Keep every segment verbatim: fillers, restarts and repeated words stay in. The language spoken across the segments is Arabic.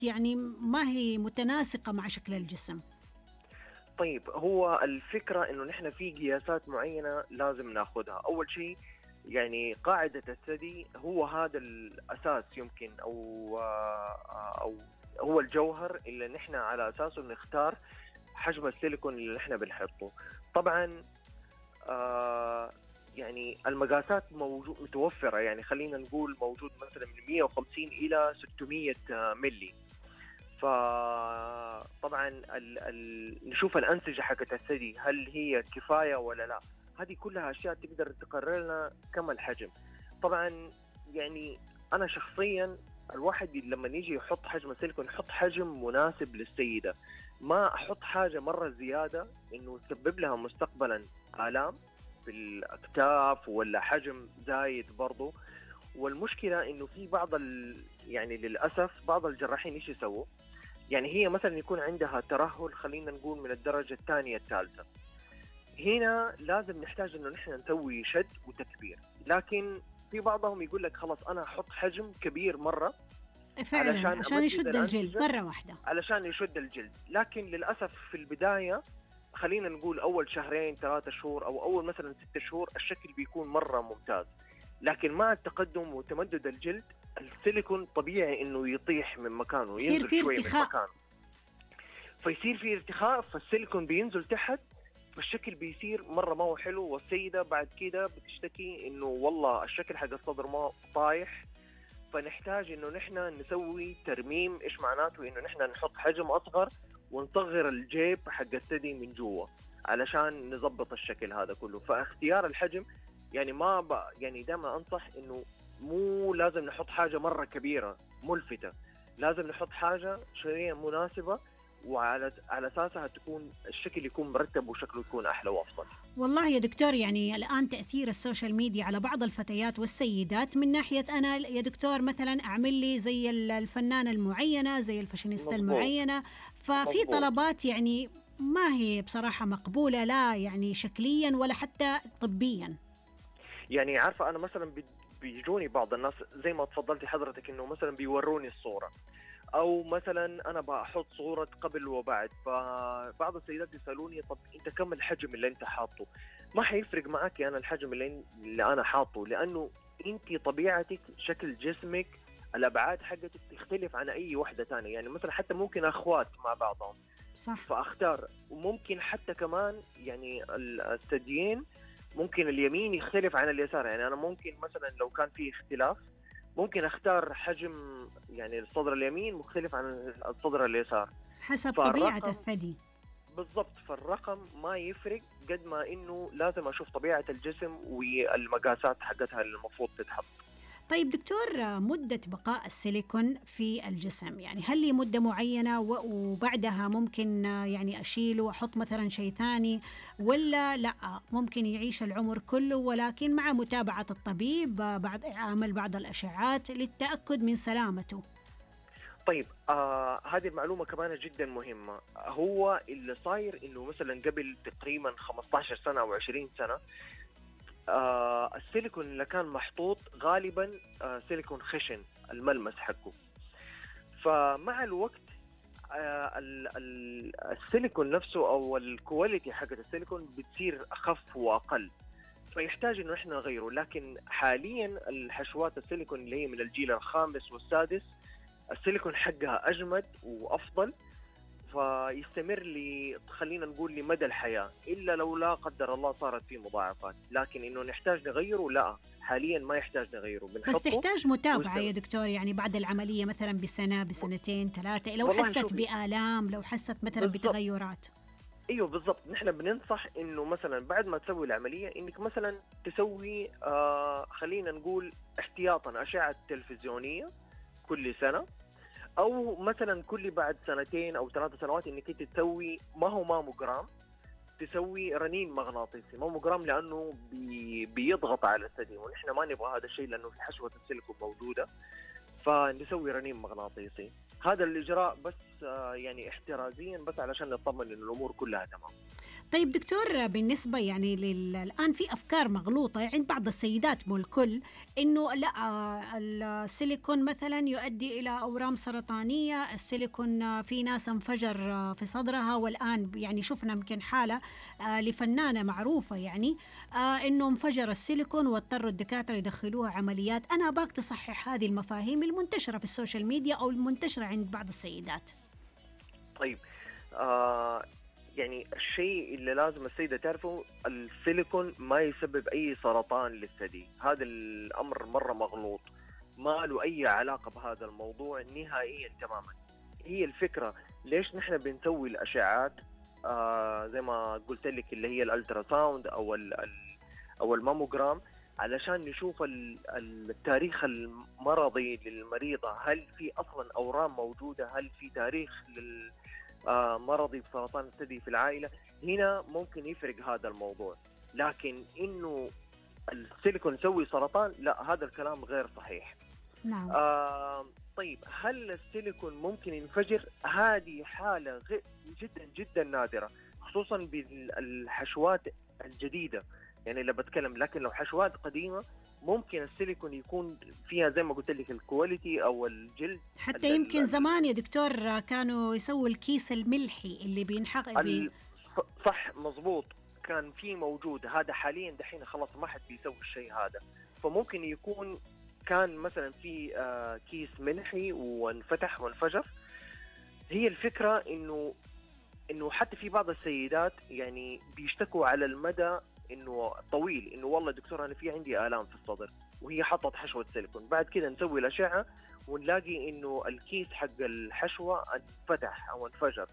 يعني ما هي متناسقة مع شكل الجسم. طيب، هو الفكرة إنه نحن في قياسات معينة لازم ناخدها. أول شيء يعني قاعدة الثدي هو هذا الأساس يمكن، أو آه، أو هو الجوهر اللي نحن على أساسه نختار حجم السيليكون اللي نحن بنحطه. طبعا آه يعني المقاسات موجود متوفرة، يعني خلينا نقول موجود مثلا من مئة وخمسين إلى ستمئة ملي. فطبعا ال ال نشوف الأنسجة حقت الثدي هل هي كفاية ولا لا. هذه كلها أشياء تقدر تقرر لنا كم الحجم. طبعا يعني أنا شخصيا الواحد لما يجي يحط حجم السيليكون يحط حجم مناسب للسيدة، ما أحط حاجة مرة زيادة إنه تسبب لها مستقبلا آلام في الأكتاف ولا حجم زايد برضو. والمشكلة إنه في بعض ال... يعني للأسف بعض الجراحين إيش يسووا، يعني هي مثلا يكون عندها ترهل خلينا نقول من الدرجة الثانية الثالثة، هنا لازم نحتاج إنه نحن نسوي شد وتكبير. لكن في بعضهم يقول لك خلاص أنا أحط حجم كبير مرة فعلا علشان عشان أمدد يشد الجلد الأنسجة، مرة واحدة. علشان يشد الجلد. لكن للأسف في البداية خلينا نقول أول شهرين ثلاثة شهور أو أول مثلا ستة شهور الشكل بيكون مرة ممتاز. لكن مع التقدم وتمدد الجلد السيليكون طبيعي إنه يطيح من مكانه، يصير ينزل في شوي من ارتخاء. مكانه، فيصير في ارتخاء، فالسيليكون بينزل تحت، فالشكل بيصير مرة ما هو حلو. والسيدة بعد كده بتشتكي إنه والله الشكل حق الصدر ما طايح. فنحتاج إنه نحن نسوي ترميم. إيش معناته؟ إنه نحن نحط حجم أصغر ونصغر الجيب حق الثدي من جوا علشان نظبط الشكل هذا كله. فاختيار الحجم يعني ما ب... يعني دائما أنصح إنه مو لازم نحط حاجة مرة كبيرة ملفتة، لازم نحط حاجة شوية مناسبة وعلى على أساسها تكون الشكل يكون مرتب وشكله يكون أحلى وأفضل. والله يا دكتور، يعني الآن تأثير السوشيال ميديا على بعض الفتيات والسيدات من ناحية أنا يا دكتور مثلا أعمل لي زي الفنانة المعينة، زي الفاشينيستا مظبوط المعينة، ففي مظبوط. طلبات يعني ما هي بصراحة مقبولة، لا يعني شكليا ولا حتى طبيا. يعني عارفة أنا مثلا بي- بيجوني بعض الناس زي ما تفضلتي حضرتك إنه مثلا بيوروني الصورة، أو مثلا أنا بحط صورة قبل وبعد، فبعض السيدات يسألوني طب أنت كم الحجم اللي أنت حاطه؟ ما حيفرق معك أنا الحجم اللي, اللي أنا حاطه، لأنه أنت طبيعتك شكل جسمك الأبعاد حقتك تختلف عن أي واحدة تانية. يعني مثلا حتى ممكن أخوات مع بعضهم صح. فأختار، وممكن حتى كمان يعني الثديين ممكن اليمين يختلف عن اليسار. يعني أنا ممكن مثلا لو كان في اختلاف ممكن أختار حجم يعني الصدر اليمين مختلف عن الصدر اليسار. حسب طبيعة فالرقم الثدي. بالضبط، فالرقم ما يفرق قد ما إنه لازم أشوف طبيعة الجسم والمقاسات حقتها اللي المفروض تتحط. طيب دكتور، مدة بقاء السيليكون في الجسم يعني هل لي مدة معينة وبعدها ممكن يعني أشيله وأحط مثلا شيء ثاني، ولا لا ممكن يعيش العمر كله ولكن مع متابعة الطبيب بعد عمل بعض الأشعات للتأكد من سلامته؟ طيب آه هذه المعلومة كمان جدا مهمة. هو اللي صاير إنه مثلا قبل تقريبا خمسة عشر سنة أو عشرين سنة آه السيليكون اللي كان محطوط غالبا آه سيليكون خشن الملمس حقه. فمع الوقت آه ال ال السيليكون نفسه او الكواليتي حقت السيليكون بتصير اخف واقل، فيحتاج انه احنا نغيره. لكن حاليا الحشوات السيليكون اللي هي من الجيل الخامس والسادس السيليكون حقها اجمد وافضل، فيستمر لي خلينا نقول لمدى الحياة، إلا لو لا قدر الله صارت فيه مضاعفات. لكن إنه نحتاج نغيره لا، حاليا ما يحتاج نغيره، بس بنحطه تحتاج متابعة ويستمر. يا دكتور، يعني بعد العملية مثلا بسنة بسنتين ثلاثة، لو والله حست شوفي بآلام، لو حست مثلا بالضبط، بتغيرات. ايوه بالضبط. نحن بننصح انه مثلا بعد ما تسوي العمليه انك مثلا تسوي آه خلينا نقول احتياطا اشعه تلفزيونيه كل سنه، او مثلا كل بعد سنتين او ثلاث سنوات انك انت تسوي ما هو ماموجرام، تسوي رنين مغناطيسي. ماموجرام لانه بي بيضغط على الثدي ونحن ما نبغى هذا الشيء لانه في حشوه السيليكون موجوده، فنسوي رنين مغناطيسي. هذا الاجراء بس آه يعني احترازيا بس علشان نطمن ان الامور كلها تمام. طيب دكتور، بالنسبة يعني لل... الآن في أفكار مغلوطة عند بعض السيدات مو الكل، إنه لا، آه، السيليكون مثلا يؤدي إلى أورام سرطانية، السيليكون آه، في ناس انفجر آه، في صدرها، والآن يعني شفنا يمكن حالة آه، لفنانة معروفة يعني آه، إنه انفجر السيليكون واضطروا الدكاترة يدخلوها عمليات. أنا باك تصحح هذه المفاهيم المنتشرة في السوشيال ميديا أو المنتشرة عند بعض السيدات. طيب، آه يعني الشيء اللي لازم السيدة تعرفه، السيليكون ما يسبب أي سرطان للثدي. هذا الأمر مرة مغلوط، ما له أي علاقة بهذا الموضوع نهائيا تماما. هي الفكرة ليش نحن بنسوي الأشعات آه زي ما قلت لك اللي هي الألترا ساوند أو ال أو الماموجرام، علشان نشوف التاريخ المرضي للمريضة، هل في أصلا أورام موجودة، هل في تاريخ لل آه، مرضي بسرطان الثدي في العائلة. هنا ممكن يفرق هذا الموضوع، لكن إنه السيليكون يسوي سرطان، لا، هذا الكلام غير صحيح. نعم. آه طيب، هل السيليكون ممكن ينفجر؟ هذه حالة غ- جدا جدا نادرة، خصوصا بالحشوات الجديدة. يعني اللي بتكلم، لكن لو حشوات قديمة ممكن السيليكون يكون فيها زي ما قلت لك الكواليتي او الجلد. ال حتى ال يمكن زمان يا دكتور كانوا يسووا الكيس الملحي اللي بينحق بي... ال صح، مظبوط، كان في موجود. هذا حاليا دحين خلاص ما حد بيسوي الشيء هذا. فممكن يكون كان مثلا في آه كيس ملحي وانفتح وانفجر. هي الفكرة انه انه حتى في بعض السيدات يعني بيشتكوا على المدى انه طويل، انه والله دكتور انا في عندي آلام في الصدر، وهي حطت حشوة سيليكون. بعد كده نسوي الأشعة ونلاقي انه الكيس حق الحشوة انفتح او انفجر.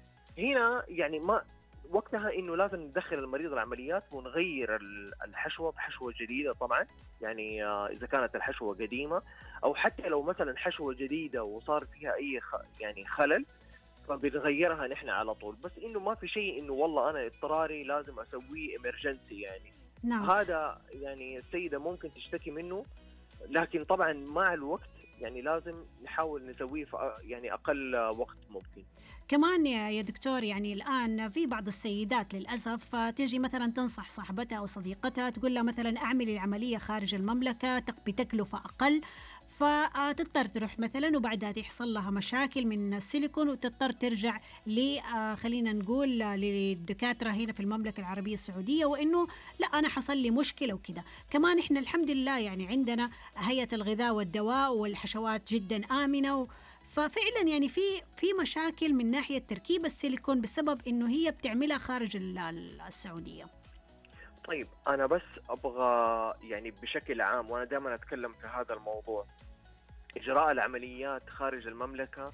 هنا يعني ما وقتها انه لازم ندخل المريض العمليات ونغير الحشوه بحشوه جديده طبعا. يعني اذا كانت الحشوه قديمه، او حتى لو مثلا حشوه جديده وصار فيها اي خ... يعني خلل، فبنغيرها نحن على طول. بس انه ما في شيء انه والله انا اضطراري لازم اسويه امرجنسي يعني. نعم. هذا يعني السيده ممكن تشتكي منه، لكن طبعا مع الوقت يعني لازم نحاول نسويه في يعني اقل وقت ممكن. كمان يا دكتور، يعني الآن في بعض السيدات للأسف تيجي مثلا تنصح صاحبتها أو صديقتها، تقول لها مثلا أعملي العملية خارج المملكة بتكلفة أقل، فتضطر تروح مثلا وبعدها تحصل لها مشاكل من السيليكون وتضطر ترجع ل خلينا نقول للدكاترة هنا في المملكة العربية السعودية، وإنه لا أنا حصل لي مشكلة وكذا. كمان إحنا الحمد لله يعني عندنا هيئة الغذاء والدواء والحشوات جدا آمنة، ففعلا يعني في في مشاكل من ناحية تركيب السيليكون بسبب إنه هي بتعملها خارج السعودية. طيب، أنا بس أبغى يعني بشكل عام، وأنا دائما أتكلم في هذا الموضوع، إجراء العمليات خارج المملكة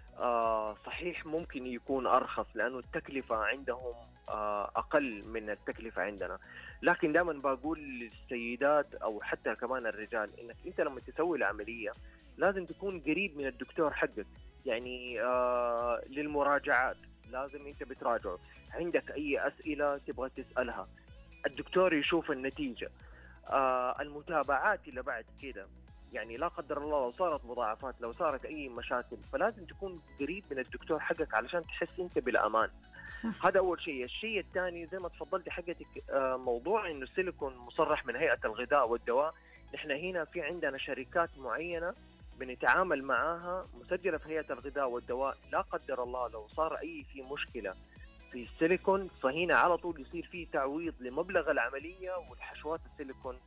آه صحيح ممكن يكون أرخص لأنه التكلفة عندهم آه أقل من التكلفة عندنا، لكن دائما بقول للسيدات أو حتى كمان الرجال إنك أنت لما تسوي العملية لازم تكون قريب من الدكتور حقك. يعني آه للمراجعات لازم أنت بتراجعه، عندك أي أسئلة تبغى تسألها الدكتور يشوف النتيجة. آه المتابعات اللي بعد كده، يعني لا قدر الله لو صارت مضاعفات، لو صارت أي مشاكل، فلازم تكون قريب من الدكتور حقك علشان تحس أنت بالأمان. صح. هذا أول شيء. الشيء الثاني زي ما تفضلتي حقتك، آه موضوع إنه السيليكون مصرح من هيئة الغذاء والدواء. نحن هنا في عندنا شركات معينة بنتعامل معاها مسجلة في هيئة الغذاء والدواء. لا قدر الله لو صار أي في مشكلة في السيليكون، فهنا على طول يصير فيه تعويض لمبلغ العملية والحشوات السيليكون.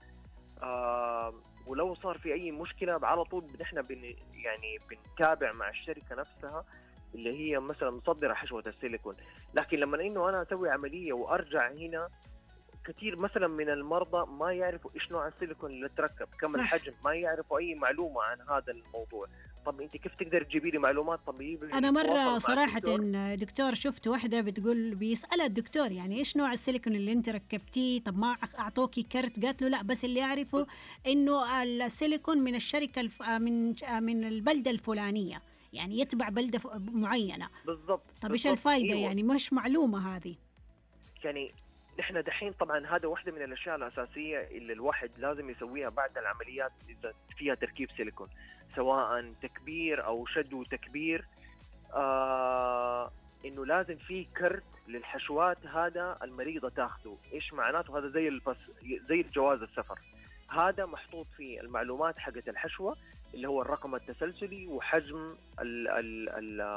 آه ولو صار في أي مشكلة على طول نحن بن يعني بنتابع مع الشركة نفسها اللي هي مثلا مصدرة حشوة السيليكون. لكن لما إنه أنا أسوي عملية وأرجع هنا، كثير مثلا من المرضى ما يعرفوا إيش نوع السيليكون اللي تركب، كم صح. الحجم، ما يعرفوا أي معلومة عن هذا الموضوع. طب انت كيف تقدر تجيبي لي معلومات طبيعيه؟ أنا مرة صراحة دكتور. دكتور شفت واحدة بتقول بيسألها الدكتور يعني إيش نوع السيليكون اللي أنت ركبتيه، طب ما أعطوكي كرت؟ قالت له لا، بس اللي أعرفه إنه السيليكون من الشركة الف... من من البلدة الفلانية، يعني يتبع بلدة معينة. بالضبط. طب إيش الفايدة؟ أيوة. يعني مش معلومة هذه. يعني نحن دحين طبعا هذا واحدة من الأشياء الأساسية اللي الواحد لازم يسويها بعد العمليات إذا فيها تركيب سيليكون، سواء تكبير أو شد وتكبير. آه انه لازم في كرت للحشوات هذا المريضه تاخذه. ايش معناته هذا؟ زي البس زي الجواز السفر، هذا محطوط فيه المعلومات حقت الحشوه اللي هو الرقم التسلسلي وحجم ال ال ال